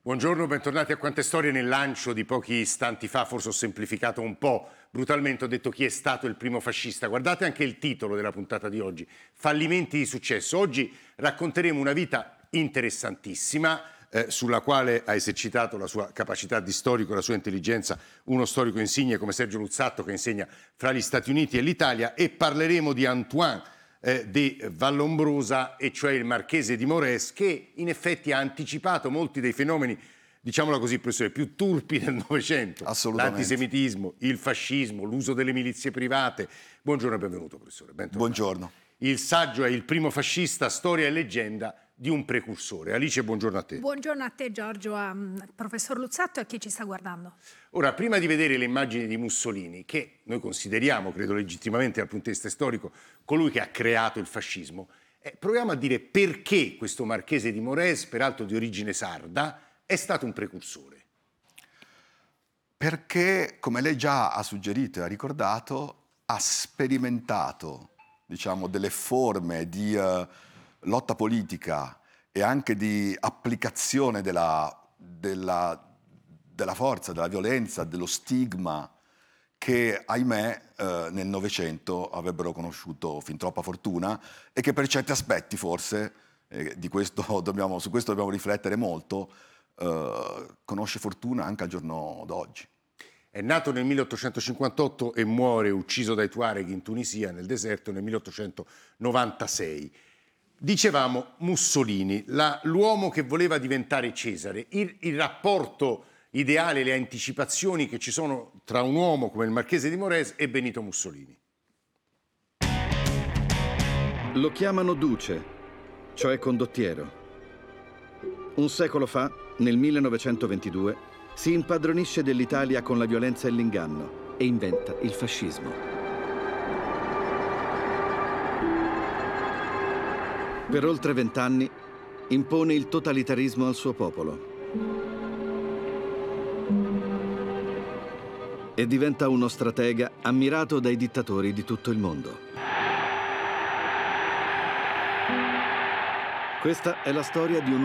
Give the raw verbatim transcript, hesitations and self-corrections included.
Buongiorno, bentornati a Quante Storie. Nel lancio di pochi istanti fa, forse ho semplificato un po', brutalmente ho detto chi è stato il primo fascista. Guardate anche il titolo della puntata di oggi, Fallimenti di successo. Oggi racconteremo una vita interessantissima, eh, sulla quale ha esercitato la sua capacità di storico e la sua intelligenza uno storico insigne come Sergio Luzzatto, che insegna fra gli Stati Uniti e l'Italia, e parleremo di Antoine eh, de Vallombrosa, e cioè il marchese di Morès, che in effetti ha anticipato molti dei fenomeni, diciamolo così, professore, più turpi del Novecento. Assolutamente. L'antisemitismo, il fascismo, l'uso delle milizie private. Buongiorno e benvenuto, professore. Bentornato. Buongiorno. Il saggio è Il primo fascista, storia e leggenda di un precursore. Alice, buongiorno a te. Buongiorno a te, Giorgio, al professor Luzzatto e a chi ci sta guardando. Ora, prima di vedere le immagini di Mussolini, che noi consideriamo, credo legittimamente dal punto di vista storico, colui che ha creato il fascismo, eh, proviamo a dire perché questo marchese di Morès, peraltro di origine sarda, è stato un precursore. Perché, come lei già ha suggerito e ha ricordato, ha sperimentato, diciamo, delle forme di uh, lotta politica e anche di applicazione della, della, della forza, della violenza, dello stigma che, ahimè, eh, nel Novecento avrebbero conosciuto fin troppa fortuna e che per certi aspetti, forse, eh, di questo dobbiamo, su questo dobbiamo riflettere molto, eh, conosce fortuna anche al giorno d'oggi. È nato nel milleottocentocinquantotto e muore ucciso dai Tuareg in Tunisia, nel deserto, nel millottocentonovantasei. Dicevamo Mussolini, la, l'uomo che voleva diventare Cesare, il, il rapporto ideale, le anticipazioni che ci sono tra un uomo come il marchese di Morès e Benito Mussolini. Lo chiamano Duce, cioè condottiero. Un secolo fa, nel millenovecentoventidue, si impadronisce dell'Italia con la violenza e l'inganno e inventa il fascismo. Per oltre vent'anni impone il totalitarismo al suo popolo e diventa uno stratega ammirato dai dittatori di tutto il mondo. Questa è la storia di un